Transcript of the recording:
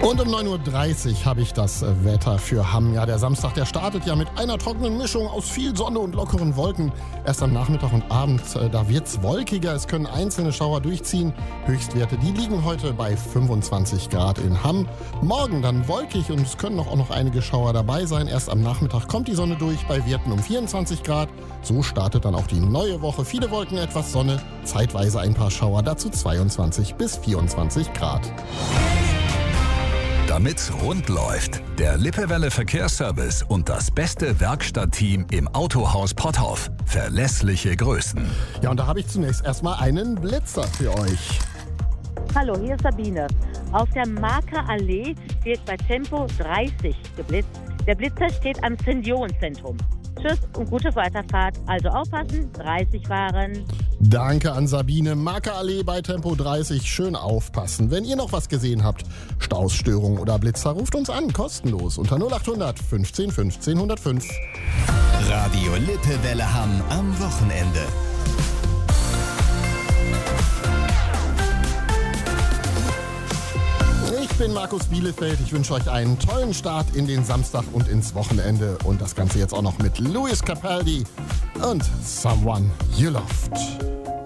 Und um 9.30 Uhr habe ich das Wetter für Hamm. Ja, der Samstag, der startet ja mit einer trockenen Mischung aus viel Sonne und lockeren Wolken. Erst am Nachmittag und Abend, da wird's wolkiger. Es können einzelne Schauer durchziehen. Höchstwerte, die liegen heute bei 25 Grad in Hamm. Morgen dann wolkig und es können auch noch einige Schauer dabei sein. Erst am Nachmittag kommt die Sonne durch bei Werten um 24 Grad. So startet dann auch die neue Woche. Viele Wolken, etwas Sonne, zeitweise ein paar Schauer, dazu 22 bis 24 Grad. Damit's rund läuft, der Lippewelle Verkehrsservice und das beste Werkstattteam im Autohaus Potthoff. Verlässliche Größen. Ja, und da habe ich zunächst erstmal einen Blitzer für euch. Hallo, hier ist Sabine. Auf der Marker Allee wird bei Tempo 30 geblitzt. Der Blitzer steht am Seniorenzentrum. Tschüss und gute Weiterfahrt. Also aufpassen, 30 fahren. Danke an Sabine. Markerallee bei Tempo 30. Schön aufpassen. Wenn ihr noch was gesehen habt, Staus, Störungen oder Blitzer, ruft uns an. Kostenlos unter 0800 15 15 105. Radio Lippewelle Hamm am Wochenende. Ich bin Markus Bielefeld. Ich wünsche euch einen tollen Start in den Samstag und ins Wochenende. Und das Ganze jetzt auch noch mit Lewis Capaldi und Someone You Loved.